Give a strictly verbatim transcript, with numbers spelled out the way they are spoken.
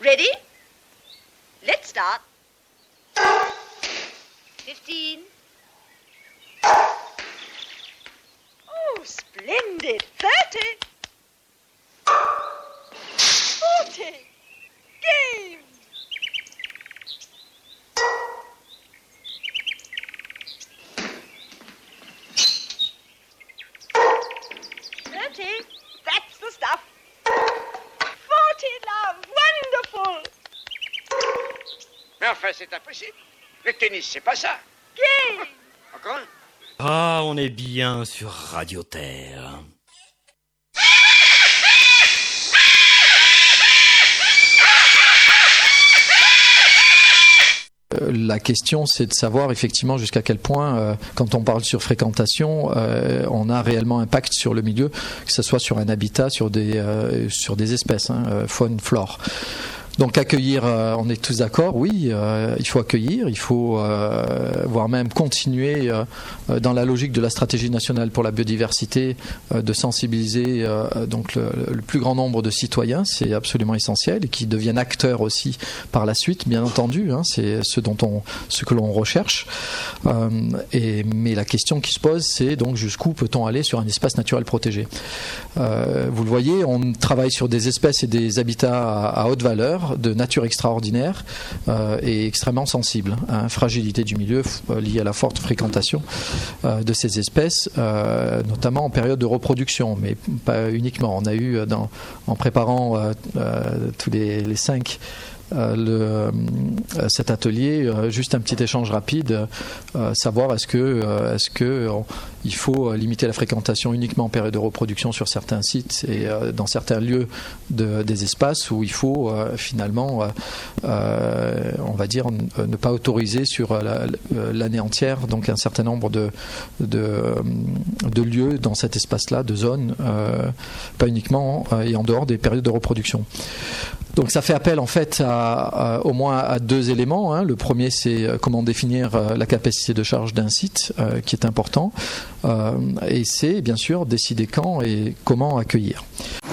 Ready? Let's start. Fifteen. Oh, splendid. Thirty. Forty. Game. Thirty. That's the stuff. Forty, love. Wonderful. Mais enfin, c'est impossible. Le tennis, c'est pas ça. Game. Encore un? Ah, on est bien sur Radio Terre. La question, c'est de savoir effectivement jusqu'à quel point, euh, quand on parle sur fréquentation, euh, on a réellement impact sur le milieu, que ce soit sur un habitat, sur des, euh, sur des espèces, hein, euh, faune, flore. Donc accueillir, euh, on est tous d'accord, oui, euh, il faut accueillir, il faut euh, voire même continuer euh, dans la logique de la stratégie nationale pour la biodiversité, euh, de sensibiliser euh, donc le, le plus grand nombre de citoyens, c'est absolument essentiel, et qui deviennent acteurs aussi par la suite, bien entendu, hein, c'est ce dont on, ce que l'on recherche. Euh, et, mais la question qui se pose, c'est donc jusqu'où peut-on aller sur un espace naturel protégé. Euh, vous le voyez, on travaille sur des espèces et des habitats à, à haute valeur, de nature extraordinaire euh, et extrêmement sensible, hein, fragilité du milieu euh, liée à la forte fréquentation euh, de ces espèces, euh, notamment en période de reproduction, mais pas uniquement. On a eu, dans, en préparant euh, euh, tous les, les cinq Euh, le, euh, cet atelier, euh, juste un petit échange rapide, euh, savoir est-ce que, euh, est-ce que euh, il faut limiter la fréquentation uniquement en période de reproduction sur certains sites et euh, dans certains lieux de, des espaces où il faut euh, finalement, euh, euh, on va dire, ne, ne pas autoriser sur la, l'année entière, donc un certain nombre de, de, de lieux dans cet espace-là, de zones, euh, pas uniquement euh, et en dehors des périodes de reproduction. Donc ça fait appel en fait à, à, au moins à deux éléments, hein. Le premier, c'est comment définir euh, la capacité de charge d'un site, euh, qui est important, euh, et c'est bien sûr décider quand et comment accueillir.